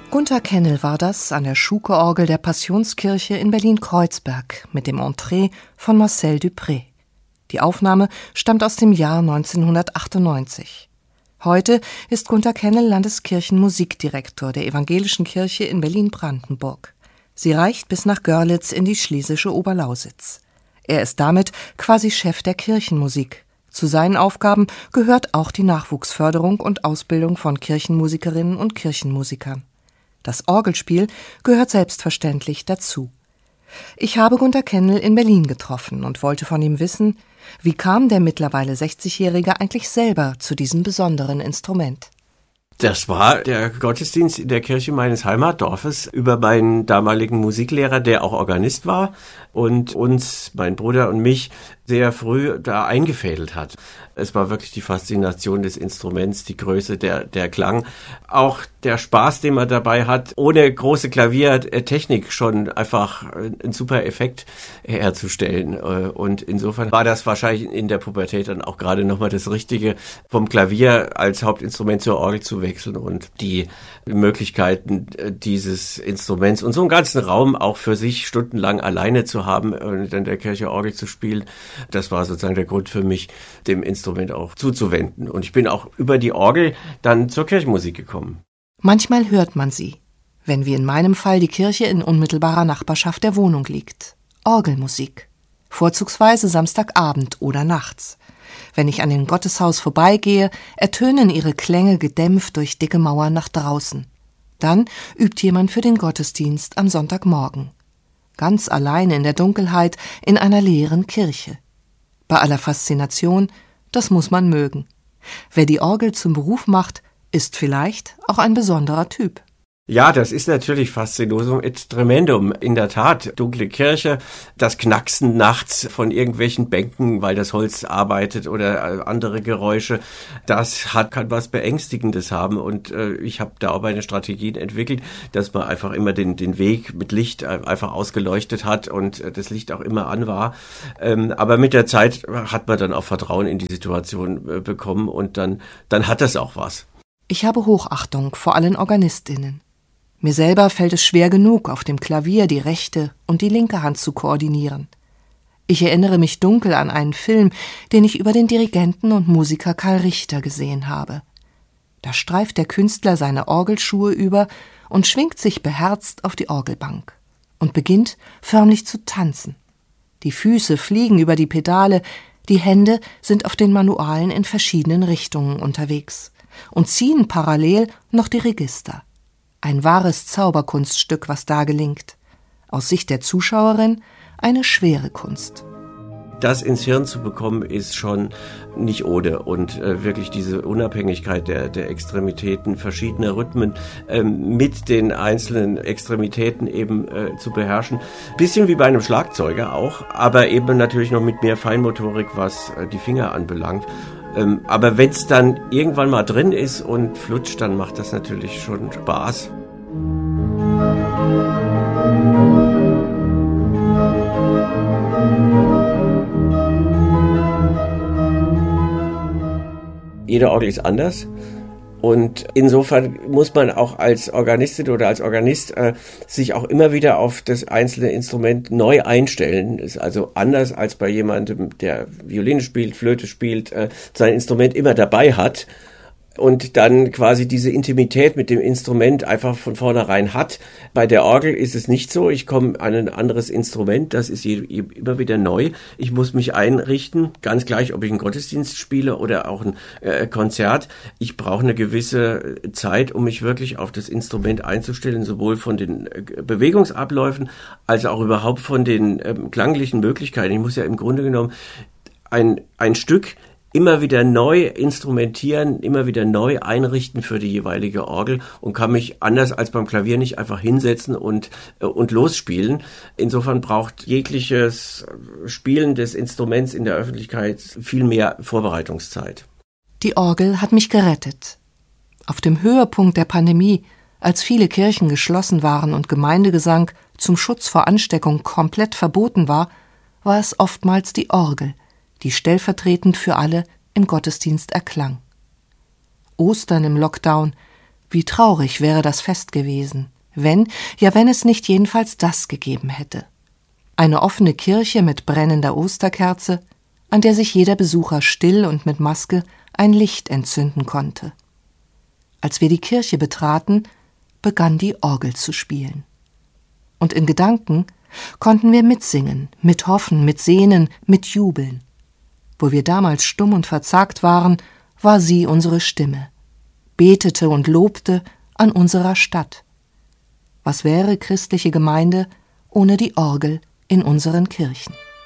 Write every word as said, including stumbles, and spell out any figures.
Gunter Kennel war das an der Schuke-Orgel der Passionskirche in Berlin-Kreuzberg mit dem Entree von Marcel Dupré. Die Aufnahme stammt aus dem Jahr neunzehnhundertachtundneunzig. Heute ist Gunter Kennel Landeskirchenmusikdirektor der Evangelischen Kirche in Berlin-Brandenburg. Sie reicht bis nach Görlitz in die schlesische Oberlausitz. Er ist damit quasi Chef der Kirchenmusik. Zu seinen Aufgaben gehört auch die Nachwuchsförderung und Ausbildung von Kirchenmusikerinnen und Kirchenmusikern. Das Orgelspiel gehört selbstverständlich dazu. Ich habe Gunter Kennel in Berlin getroffen und wollte von ihm wissen, wie kam der mittlerweile sechzigjährige eigentlich selber zu diesem besonderen Instrument? Das war der Gottesdienst in der Kirche meines Heimatdorfes über meinen damaligen Musiklehrer, der auch Organist war und uns, mein Bruder und mich, sehr früh da eingefädelt hat. Es war wirklich die Faszination des Instruments, die Größe, der, der Klang, auch der Spaß, den man dabei hat, ohne große Klaviertechnik schon einfach einen super Effekt herzustellen. Und insofern war das wahrscheinlich in der Pubertät dann auch gerade nochmal das Richtige, vom Klavier als Hauptinstrument zur Orgel zu wechseln und die Möglichkeiten dieses Instruments und so einen ganzen Raum auch für sich stundenlang alleine zu haben und in der Kirche Orgel zu spielen. Das war sozusagen der Grund für mich, dem Instrument auch zuzuwenden. Und ich bin auch über die Orgel dann zur Kirchenmusik gekommen. Manchmal hört man sie, wenn wie in meinem Fall die Kirche in unmittelbarer Nachbarschaft der Wohnung liegt. Orgelmusik. Vorzugsweise Samstagabend oder nachts. Wenn ich an dem Gotteshaus vorbeigehe, ertönen ihre Klänge gedämpft durch dicke Mauern nach draußen. Dann übt jemand für den Gottesdienst am Sonntagmorgen. Ganz allein in der Dunkelheit in einer leeren Kirche. Bei aller Faszination, das muss man mögen. Wer die Orgel zum Beruf macht, ist vielleicht auch ein besonderer Typ. Ja, das ist natürlich Faszinosum et tremendum. In der Tat, dunkle Kirche, das Knacksen nachts von irgendwelchen Bänken, weil das Holz arbeitet oder andere Geräusche, das hat kann was Beängstigendes haben. Und äh, ich habe da auch meine Strategien entwickelt, dass man einfach immer den den Weg mit Licht einfach ausgeleuchtet hat und äh, das Licht auch immer an war. Ähm, aber mit der Zeit hat man dann auch Vertrauen in die Situation äh, bekommen und dann dann hat das auch was. Ich habe Hochachtung vor allen Organistinnen. Mir selber fällt es schwer genug, auf dem Klavier die rechte und die linke Hand zu koordinieren. Ich erinnere mich dunkel an einen Film, den ich über den Dirigenten und Musiker Karl Richter gesehen habe. Da streift der Künstler seine Orgelschuhe über und schwingt sich beherzt auf die Orgelbank und beginnt förmlich zu tanzen. Die Füße fliegen über die Pedale, die Hände sind auf den Manualen in verschiedenen Richtungen unterwegs und ziehen parallel noch die Register. Ein wahres Zauberkunststück, was da gelingt. Aus Sicht der Zuschauerin eine schwere Kunst. Das ins Hirn zu bekommen, ist schon nicht ohne. Und äh, wirklich diese Unabhängigkeit der, der Extremitäten, verschiedene Rhythmen ähm, mit den einzelnen Extremitäten eben äh, zu beherrschen. Bisschen wie bei einem Schlagzeuger auch, aber eben natürlich noch mit mehr Feinmotorik, was äh, die Finger anbelangt. Ähm, aber wenn es dann irgendwann mal drin ist und flutscht, dann macht das natürlich schon Spaß. Jede Orgel ist anders. Und insofern muss man auch als Organistin oder als Organist äh, sich auch immer wieder auf das einzelne Instrument neu einstellen. Ist also anders als bei jemandem, der Violine spielt, Flöte spielt, äh, sein Instrument immer dabei hat und dann quasi diese Intimität mit dem Instrument einfach von vornherein hat. Bei der Orgel ist es nicht so. Ich komme an ein anderes Instrument, das ist je, je, immer wieder neu. Ich muss mich einrichten, ganz gleich, ob ich einen Gottesdienst spiele oder auch ein äh, Konzert. Ich brauche eine gewisse Zeit, um mich wirklich auf das Instrument einzustellen, sowohl von den äh, Bewegungsabläufen als auch überhaupt von den äh, klanglichen Möglichkeiten. Ich muss ja im Grunde genommen ein, ein Stück immer wieder neu instrumentieren, immer wieder neu einrichten für die jeweilige Orgel und kann mich anders als beim Klavier nicht einfach hinsetzen und äh, und losspielen. Insofern braucht jegliches Spielen des Instruments in der Öffentlichkeit viel mehr Vorbereitungszeit. Die Orgel hat mich gerettet. Auf dem Höhepunkt der Pandemie, als viele Kirchen geschlossen waren und Gemeindegesang zum Schutz vor Ansteckung komplett verboten war, war es oftmals die Orgel, die stellvertretend für alle im Gottesdienst erklang. Ostern im Lockdown, Wie traurig wäre das Fest gewesen, wenn, ja wenn es nicht jedenfalls das gegeben hätte. Eine offene Kirche mit brennender Osterkerze, an der sich jeder Besucher still und mit Maske ein Licht entzünden konnte. Als wir die Kirche betraten, begann die Orgel zu spielen. Und in Gedanken konnten wir mitsingen, mithoffen, mitsehnen, mitjubeln. Wo wir damals stumm und verzagt waren, war sie unsere Stimme, betete und lobte an unserer Stadt. Was wäre christliche Gemeinde ohne die Orgel in unseren Kirchen?